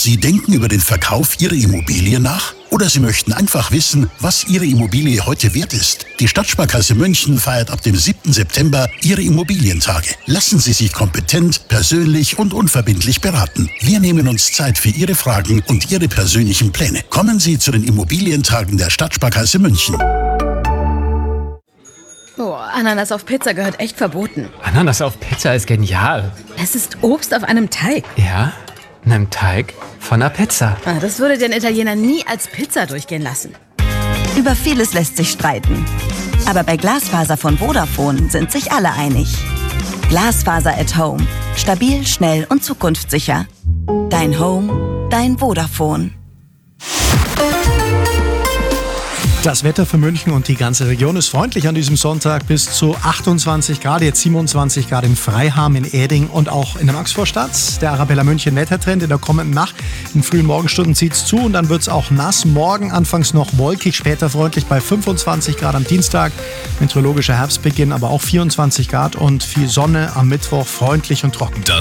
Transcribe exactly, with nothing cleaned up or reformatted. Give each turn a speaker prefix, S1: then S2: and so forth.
S1: Sie denken über den Verkauf Ihrer Immobilie nach? Oder Sie möchten einfach wissen, was Ihre Immobilie heute wert ist? Die Stadtsparkasse München feiert ab dem siebten September ihre Immobilientage. Lassen Sie sich kompetent, persönlich und unverbindlich beraten. Wir nehmen uns Zeit für Ihre Fragen und Ihre persönlichen Pläne. Kommen Sie zu den Immobilientagen der Stadtsparkasse München.
S2: Oh, Ananas auf Pizza gehört echt verboten.
S3: Ananas auf Pizza ist genial.
S2: Es ist Obst auf einem Teig.
S3: Ja, einem Teig von einer Pizza.
S2: Ah, das würde den Italiener nie als Pizza durchgehen lassen.
S4: Über vieles lässt sich streiten. Aber bei Glasfaser von Vodafone sind sich alle einig. Glasfaser at Home. Stabil, schnell und zukunftssicher. Dein Home, dein Vodafone.
S5: Das Wetter für München und die ganze Region ist freundlich an diesem Sonntag. Bis zu achtundzwanzig Grad, jetzt siebenundzwanzig Grad in Freiham, in Erding und auch in der Maxvorstadt. Der Arabella München Wettertrend in der kommenden Nacht. In frühen Morgenstunden zieht es zu und dann wird es auch nass. Morgen anfangs noch wolkig, später freundlich bei fünfundzwanzig Grad am Dienstag. Meteorologischer Herbstbeginn, aber auch vierundzwanzig Grad und viel Sonne am Mittwoch, freundlich und trocken.